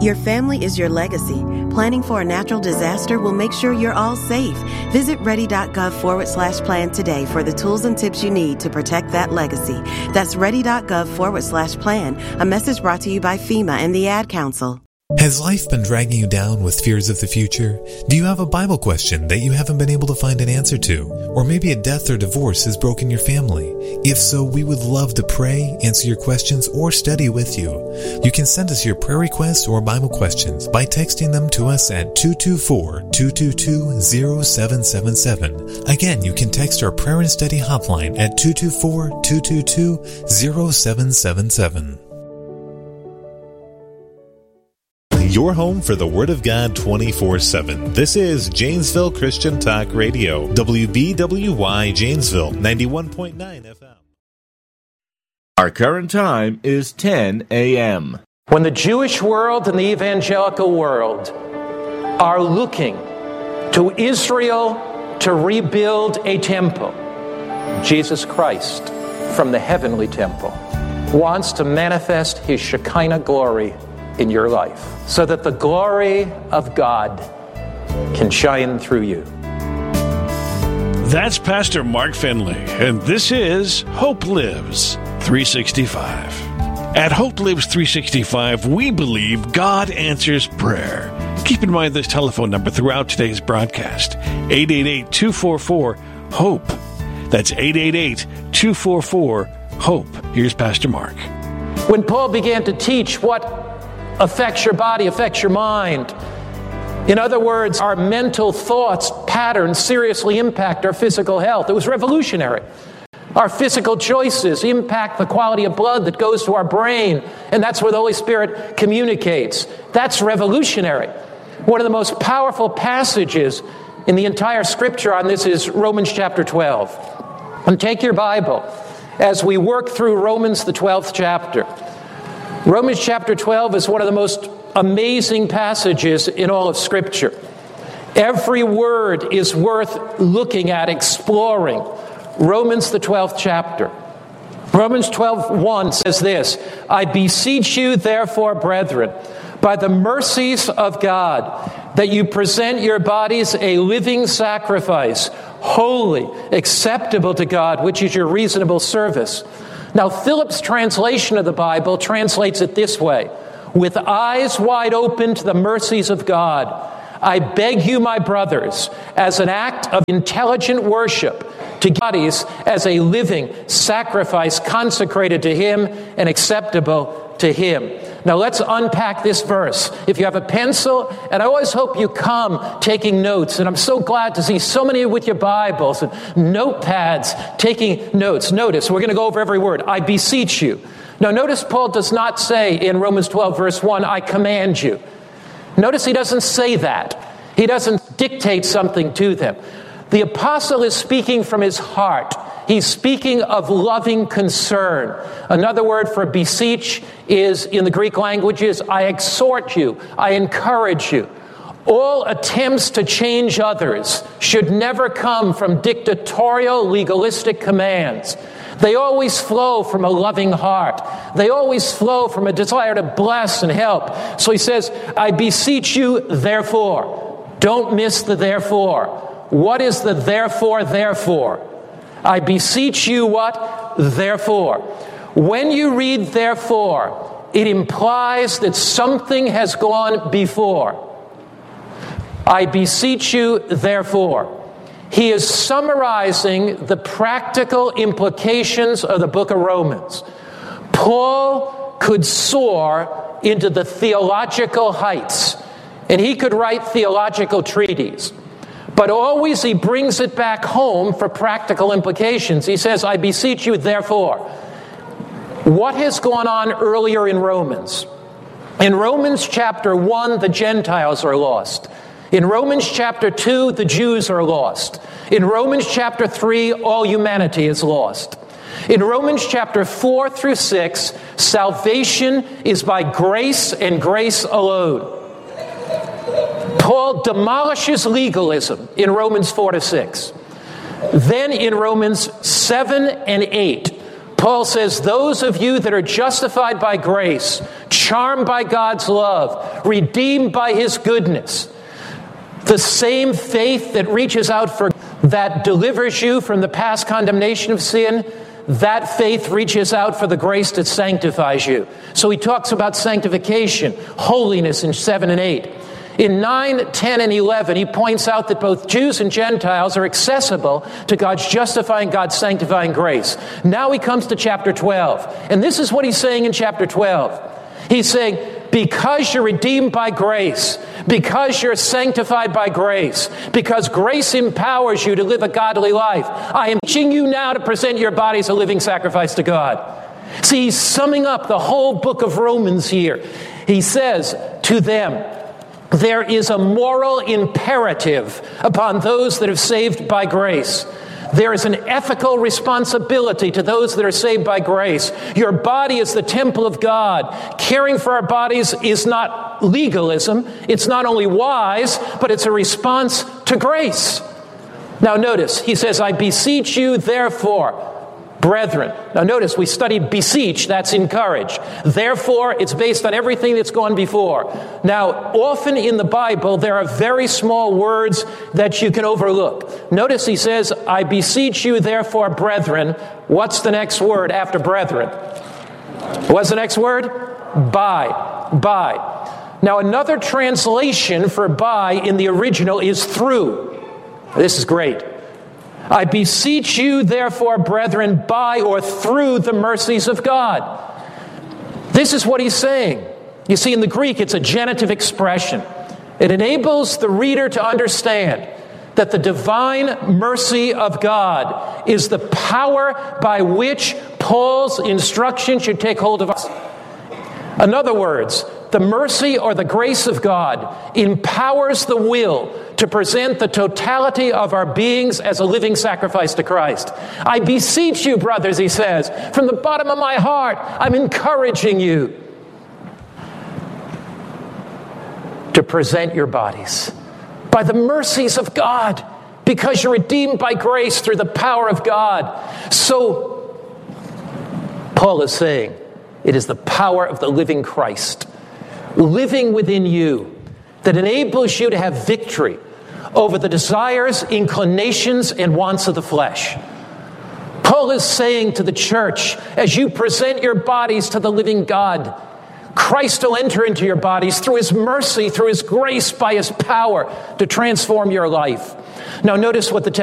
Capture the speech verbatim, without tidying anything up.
Your family is your legacy. Planning for a natural disaster will make sure you're all safe. Visit ready.gov forward slash plan today for the tools and tips you need to protect that legacy. That's ready.gov forward slash plan. A message brought to you by FEMA and the Ad Council. Has life been dragging you down with fears of the future? Do you have a Bible question that you haven't been able to find an answer to? Or maybe a death or divorce has broken your family? If so, we would love to pray, answer your questions, or study with you. You can send us your prayer requests or Bible questions by texting them to us at two two four, two two two, zero seven seven seven. Again, you can text our prayer and study hotline at two two four, two two two, zero seven seven seven. Your home for the Word of God twenty-four seven. This is Janesville Christian Talk Radio, W B W Y Janesville, ninety-one point nine F M. Our current time is ten a.m. When the Jewish world and the evangelical world are looking to Israel to rebuild a temple, Jesus Christ from the heavenly temple wants to manifest His Shekinah glory in your life, so that the glory of God can shine through you. That's Pastor Mark Finley, and this is Hope Lives three sixty-five. At Hope Lives three sixty-five, we believe God answers prayer. Keep in mind this telephone number throughout today's broadcast, eight eight eight, two four four, HOPE. That's eight eight eight, two four four, HOPE. Here's Pastor Mark. When Paul began to teach what affects your body, affects your mind. In other words, our mental thoughts, patterns seriously impact our physical health. It was revolutionary. Our physical choices impact the quality of blood that goes to our brain, and that's where the Holy Spirit communicates. That's revolutionary. One of the most powerful passages in the entire Scripture on this is Romans chapter twelve. And take your Bible as we work through Romans, the twelfth chapter. Romans chapter twelve is one of the most amazing passages in all of Scripture. Every word is worth looking at, exploring. Romans, the twelfth chapter. Romans twelve one says this, I beseech you, therefore, brethren, by the mercies of God, that you present your bodies a living sacrifice, holy, acceptable to God, which is your reasonable service. Now, Phillips' translation of the Bible translates it this way, with eyes wide open to the mercies of God, I beg you, my brothers, as an act of intelligent worship, to give bodies as a living sacrifice consecrated to Him and acceptable to Him. Now let's unpack this verse. If you have a pencil, and I always hope you come taking notes, and I'm so glad to see so many with your Bibles and notepads taking notes. Notice, we're going to go over every word. I beseech you. Now notice Paul does not say in Romans twelve verse one, I command you. Notice he doesn't say that. He doesn't dictate something to them. The apostle is speaking from his heart. He's speaking of loving concern. Another word for beseech is, in the Greek languages, I exhort you, I encourage you. All attempts to change others should never come from dictatorial, legalistic commands. They always flow from a loving heart. They always flow from a desire to bless and help. So he says, I beseech you, therefore. Don't miss the therefore. What is the therefore, therefore? I beseech you what? Therefore. When you read therefore, it implies that something has gone before. I beseech you, therefore. He is summarizing the practical implications of the book of Romans. Paul could soar into the theological heights, and he could write theological treatises. But always he brings it back home for practical implications. He says, I beseech you, therefore. What has gone on earlier in Romans? In Romans chapter one, the Gentiles are lost. In Romans chapter two, the Jews are lost. In Romans chapter three, all humanity is lost. In Romans chapter four through six, salvation is by grace and grace alone. Paul demolishes legalism in Romans four to six. Then in Romans seven and eight, Paul says, those of you that are justified by grace, charmed by God's love, redeemed by his goodness. The same faith that reaches out for, that delivers you from the past condemnation of sin, that faith reaches out for the grace that sanctifies you. So he talks about sanctification, holiness in seven and eight. In nine, ten, and eleven, he points out that both Jews and Gentiles are accessible to God's justifying, God's sanctifying grace. Now he comes to chapter twelve. And this is what he's saying in chapter twelve. He's saying, because you're redeemed by grace, because you're sanctified by grace, because grace empowers you to live a godly life, I am teaching you now to present your bodies a living sacrifice to God. See, he's summing up the whole book of Romans here. He says to them, there is a moral imperative upon those that are saved by grace. There is an ethical responsibility to those that are saved by grace. Your body is the temple of God. Caring for our bodies is not legalism. It's not only wise, but it's a response to grace. Now notice, he says, I beseech you, therefore, brethren. Now notice, we studied beseech, that's encourage. Therefore, it's based on everything that's gone before. Now, often in the Bible, there are very small words that you can overlook. Notice he says, I beseech you, therefore, brethren. What's the next word after brethren? What's the next word? By. By. Now, another translation for by in the original is through. This is great. I beseech you, therefore, brethren, by or through the mercies of God. This is what he's saying. You see, in the Greek, it's a genitive expression. It enables the reader to understand that the divine mercy of God is the power by which Paul's instruction should take hold of us. In other words, the mercy or the grace of God empowers the will to present the totality of our beings as a living sacrifice to Christ. I beseech you, brothers, he says, from the bottom of my heart, I'm encouraging you to present your bodies by the mercies of God, because you're redeemed by grace through the power of God. So, Paul is saying, it is the power of the living Christ living within you that enables you to have victory over the desires, inclinations, and wants of the flesh. Paul is saying to the church, as you present your bodies to the living God, Christ will enter into your bodies through his mercy, through his grace, by his power to transform your life. Now notice what the text